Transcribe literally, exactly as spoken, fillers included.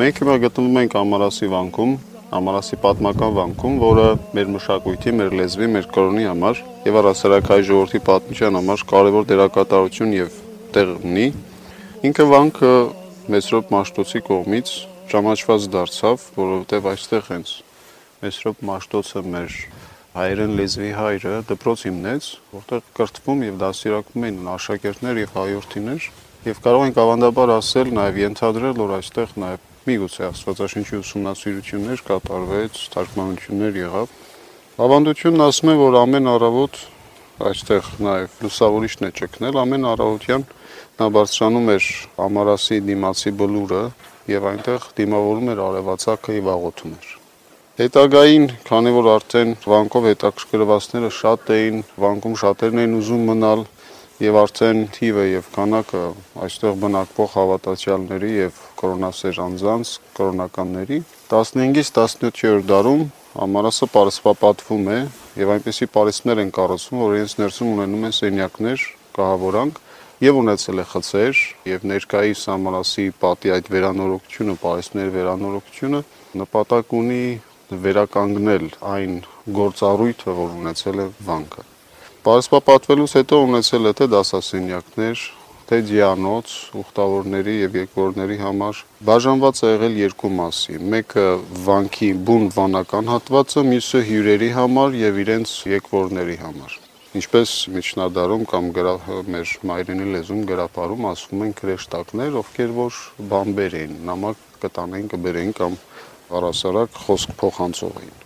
Մենք հիմա գտնվում ենք Ամարասի վանքում, Ամարասի պատմական վանքում, որը մեր մշակույթի, մեր լեզվի, մեր կրոնի համար եւ առասարակ հայ ժողովրդի պատմության համար կարևոր դերակատարություն եւ տեղ ունի։ Ինքը վանքը Մեսրոպ Մաշտոցի կողմից ճանաչված դարձավ, որովհետեւ այստեղ հենց Մեսրոպ Մաշտոցը մեր հայերեն լեզվի հայրը դպրոց հիմնեց, որտեղ կրթվում եւ դասիրակվում էին աշակերտներ եւ հայրենիներ, եւ կարող ենք ավանդաբար ասել, նաեւ ենթադրել, որ այստեղ նաեւ միգուցե աստվածաշնչի ուսումնասիրություններ կատարվեց, թարգմանություններ եղավ։ Ավանդությունն ասում է, որ ամեն առավոտ այստեղ նաեւ լուսավորիչն է ճգնել, ամեն առավոտյան նա բարձրանում էր Ամարասի դիմացի բլուրը եւ այնտեղ դիմավորում էր արևածագը եւ աղոթում էր։ Հետագային, քանի որ արդեն վանքով հետաքրքրվածները շատ էին, վանքում շատերն էին ուզում մնալ եւ արդեն թիվը եւ քանակը այստեղ բնակվող հավատացյալների եւ կրոնասեր անձանց, կրոնականների տասնհինգից տասնյոթերորդ դարում Ամարասը պարսպապատվում է եւ այնպիսի պարիսպներ են կառուցվում, որ իրենց ներսում ունենում են սենյակներ, կահավորանք եւ ունեցել է խցեր եւ ներկայիս Ամարասի պատի այդ վերանորոգությունը, պարիսպների վերանորոգությունը նպատակ ունի վերականգնել այն գործառույթը, որ ունեցել է վանքը։ Պարսպապատվելուց հետո ունեցել է թե դասասենյակներ, թե ձիանոց, ուխտավորների եւ եկվորների համար բաժանված է եղել երկու մասի։ Մեկը վանքի բուն վանական հատվածը, մյուսը հյուրերի համար եւ իրենց եկվորների համար։ Ինչպես միջնադարում կամ մեր մայրենի լեզուն գրապարում ասում են քրեշտակներ, ովքեր որ բամբեր էին, նամակ կտանեն, կբերեն կամ առասարակ խոսք փոխանցող էին։